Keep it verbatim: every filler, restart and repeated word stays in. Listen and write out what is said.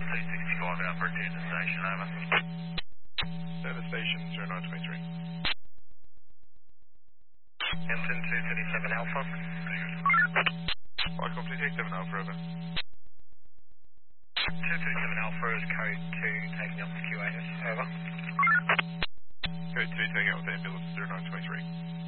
two sixty-five Alpha, return to station, over. Service station zero nine two three. Hampton two thirty-seven Alpha. Flight copy two thirty-seven Alpha, over. two thirty-seven Alpha is code two, taking up to Q A S, over. Code two taking out with ambulance zero nine two three.